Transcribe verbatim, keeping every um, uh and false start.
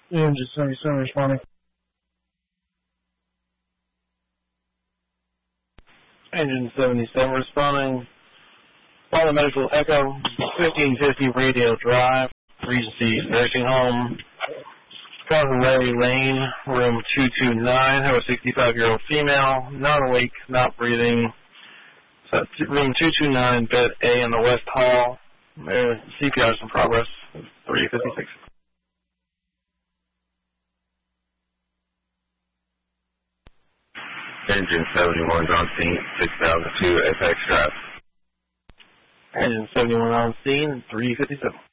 Engine seventy-seven responding. Engine seventy-seven responding. Follow Medical Echo, fifteen fifty Radio Drive, Regency Nursing Home, Conway Lane, room two two nine. Have a sixty-five-year-old female, not awake, not breathing. So room two two nine, bed A in the West Hall. Uh, C P R is in progress. three fifty-six. Engine seventy-one on scene, six thousand two, Apex Drive. Engine seventy-one on scene, three fifty-seven.